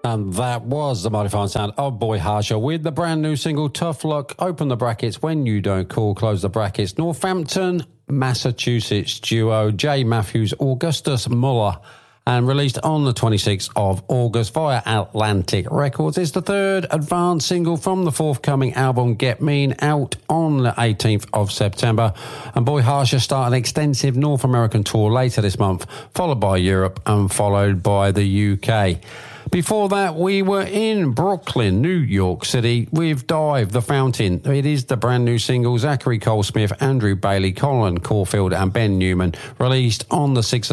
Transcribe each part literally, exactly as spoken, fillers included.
And that was the mighty fine sound of Boy Harsher with the brand new single Tough Luck. Open the brackets when you don't call, close the brackets. Northampton, Massachusetts duo Jay Matthews, Augustus Muller, and released on the twenty-sixth of August via Atlantic Records. It's the third advanced single from the forthcoming album Get Mean, out on the eighteenth of September. And Boy Harsher start an extensive North American tour later this month, followed by Europe and followed by the U K. Before that, we were in Brooklyn, New York City, with Dive, The Fountain. It is the brand new single, Zachary Cole Smith, Andrew Bailey, Colin Caulfield and Ben Newman, released on the sixth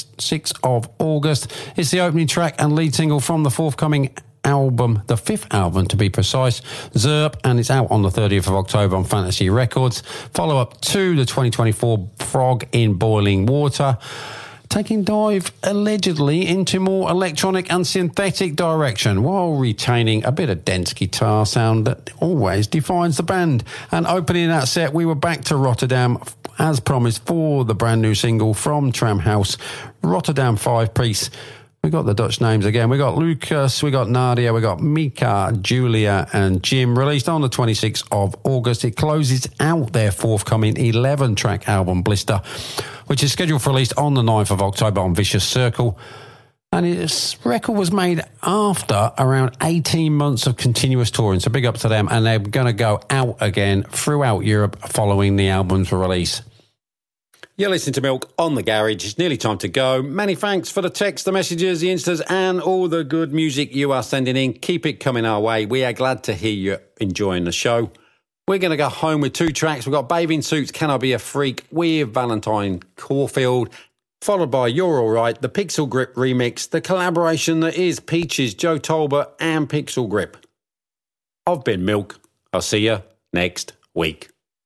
of August. It's the opening track and lead single from the forthcoming album, the fifth album to be precise, Zerp, and it's out on the thirtieth of October on Fantasy Records. Follow up to the twenty twenty-four Frog in Boiling Water, taking Dive allegedly into more electronic and synthetic direction while retaining a bit of dense guitar sound that always defines the band. And opening that set, we were back to Rotterdam as promised for the brand new single from Tramhouse, Rotterdam Five Piece. We got the Dutch names again. We got Lucas, we got Nadia, we got Mika, Julia and Jim, released on the twenty-sixth of August. It closes out their forthcoming eleven-track album, Blister, which is scheduled for release on the ninth of October on Vicious Circle. And this record was made after around eighteen months of continuous touring, so big up to them. And they're going to go out again throughout Europe following the album's release. You're listening to Milk on the Garage. It's nearly time to go. Many thanks for the texts, the messages, the instas, and all the good music you are sending in. Keep it coming our way. We are glad to hear you enjoying the show. We're going to go home with two tracks. We've got Bathing Suits, Can I Be a Freak with Valentine Caulfield, followed by You're Alright, the Pixel Grip remix, the collaboration that is Peaches, Joe Tolbert, and Pixel Grip. I've been Milk. I'll see you next week.